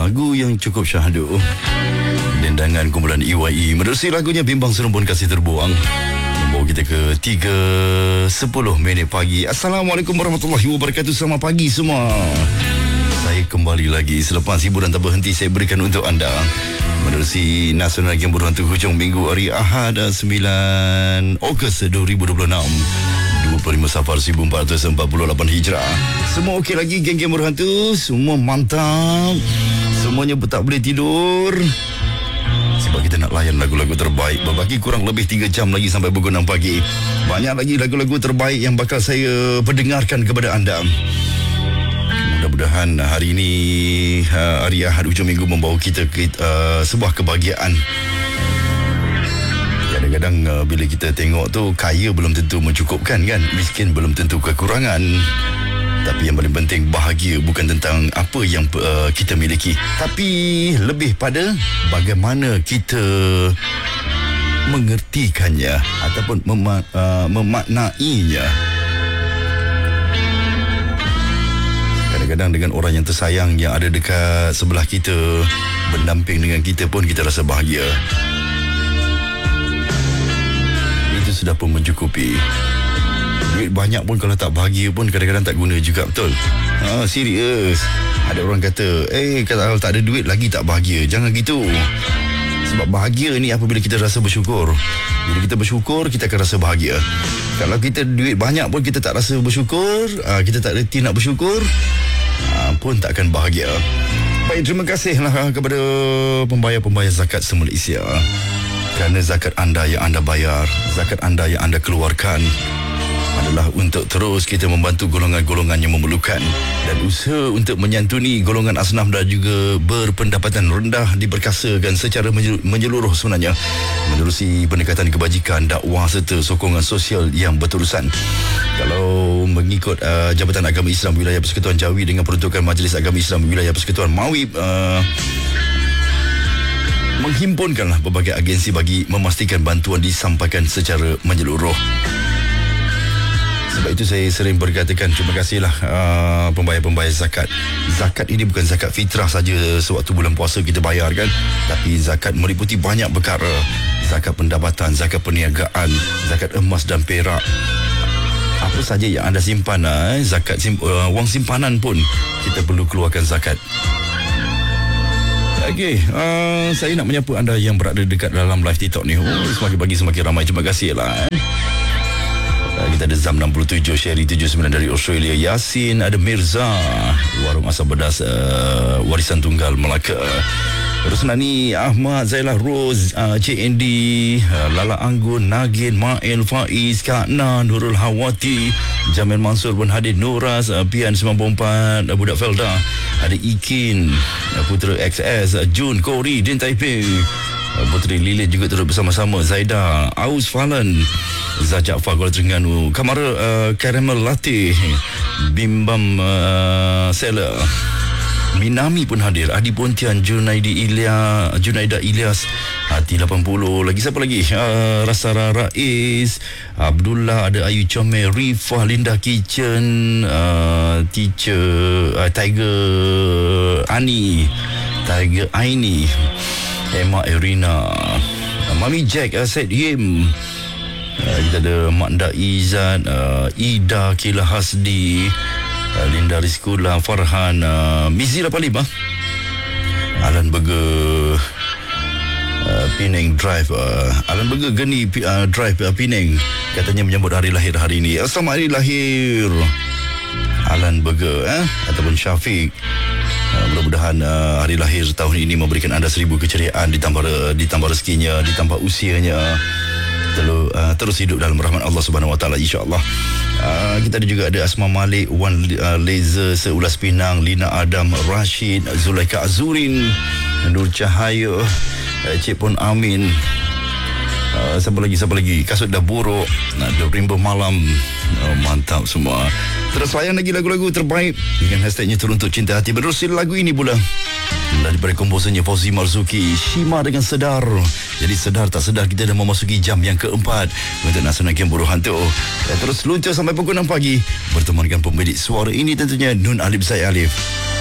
lagu yang cukup syahdu. Dendangan kumpulan EYE menerusi lagunya Bimbang Serumpun Kasih Terbuang, membawa kita ke 3:10 pagi. Assalamualaikum warahmatullahi wabarakatuh. Selamat pagi semua. Saya kembali lagi selepas hiburan tak berhenti saya berikan untuk anda menerusi Nasional Game Berhantu hujung minggu hari Ahad 9 Ogos 2026, 25 Safar 1448 Hijrah. Semua okey lagi geng-geng berhantu? Semua mantap? Semuanya tak boleh tidur? Sebab kita nak layan lagu-lagu terbaik. Berbagi kurang lebih 3 jam lagi sampai pukul 6 pagi. Banyak lagi lagu-lagu terbaik yang bakal saya perdengarkan kepada anda. Mudah-mudahan hari ini hari Ahad hujung minggu membawa kita ke sebuah kebahagiaan. Kadang-kadang bila kita tengok tu, kaya belum tentu mencukupkan kan, miskin belum tentu kekurangan. Tapi yang paling penting, bahagia bukan tentang apa yang kita miliki, tapi lebih pada bagaimana kita mengertikannya ataupun memaknainya. Kadang-kadang dengan orang yang tersayang yang ada dekat sebelah kita, berdamping dengan kita pun kita rasa bahagia. Itu sudah pun mencukupi. Duit banyak pun kalau tak bahagia pun kadang-kadang tak guna juga, betul? Serius. Ada orang kata, kalau tak ada duit lagi tak bahagia. Jangan gitu. Sebab bahagia ni apabila kita rasa bersyukur. Bila kita bersyukur, kita akan rasa bahagia. Kalau kita duit banyak pun kita tak rasa bersyukur, kita tak reti nak bersyukur, pun tak akan bahagia. Baik, terima kasihlah kepada pembayar-pembayar zakat se-Malaysia. Kerana zakat anda yang anda bayar, zakat anda yang anda keluarkan adalah untuk terus kita membantu golongan-golongan yang memerlukan, dan usaha untuk menyantuni golongan asnaf dan juga berpendapatan rendah diperkasakan secara menyeluruh sebenarnya menerusi pendekatan kebajikan, dakwah serta sokongan sosial yang berterusan. Kalau mengikut Jabatan Agama Islam Wilayah Persekutuan Jawi dengan peruntukan Majlis Agama Islam Wilayah Persekutuan Mawib, menghimpunkanlah berbagai agensi bagi memastikan bantuan disampaikan secara menyeluruh. Sebab itu saya sering berkatakan terima kasihlah pembayar-pembayar zakat. Zakat ini bukan zakat fitrah saja sewaktu bulan puasa kita bayar kan, tapi zakat meliputi banyak perkara. Zakat pendapatan, zakat perniagaan, zakat emas dan perak. Apa saja yang anda simpan, zakat wang simpanan pun kita perlu keluarkan zakat. Okey, saya nak menyapa anda yang berada dekat dalam live TikTok ni. Semakin pagi semakin ramai. Terima kasihlah. Kita ada Zam 67, Sherry 79 dari Australia, Yasin, ada Mirza, Warung Asam Bedas, Warisan Tunggal Melaka, Rosnani, Ahmad, Zailah Rose, CND, Lala Anggun, Nagin, Mael, Faiz, Kak Na, Nurul Hawati, Jamil Mansur pun hadir, Nuras, Pian 94, Budak Felda, ada Ikin, Putera XS, Jun, Kori, Din Taiping, Puteri Lilith juga turut bersama-sama, Zaida, Aus Falan, Zajak Fah Kuala Terengganu, Kamara Caramel Latte, Bimbam Sela, Minami pun hadir, Adi Pontian, Junaida Ilyas, Hati 80, lagi siapa lagi? Rasara Rais, Abdullah, ada Ayu Comel, Rifah, Linda Kitchen, Teacher, Tiger Ani, Tiger Aini, Emma Irina, Mami Jack, Said Yim, kita ada Makda Izzat, Ida Kila Hasdi, Linda Rizkula, Farhan, Mizi 85, Alan Burger, Penang Drive, Alan Burger Geni Drive Penang, katanya menyambut hari lahir hari ini. Selamat hari lahir Alan Burger ataupun Syafiq. Mudah-mudahan hari lahir tahun ini memberikan anda 1000 keceriaan, ditambah rezekinya, ditambah usianya, terus hidup dalam rahmat Allah Subhanahu Wa Taala, insya-Allah. Kita ada juga ada Asma Malik, Wan Laser, Seulas Pinang, Lina Adam, Rashid, Zulaika Azurin, Nur Cahaya, Cik Pon Amin, siapa lagi, Kasut dah buruk, ada Rimba Malam. Mantap semua. Terus layan lagi lagu-lagu terbaik dengan hashtagnya Teruntuk Cinta Hati. Menerusi lagu ini pula daripada komposernya Fauzi Marzuki, Shima dengan Sedar. Jadi sedar tak sedar kita dah memasuki jam yang keempat untuk Nasional Game Berhantu. Dan terus luncur sampai pukul 6 pagi bertemu dengan pemilik suara ini tentunya Nun Alif Zaid Alif.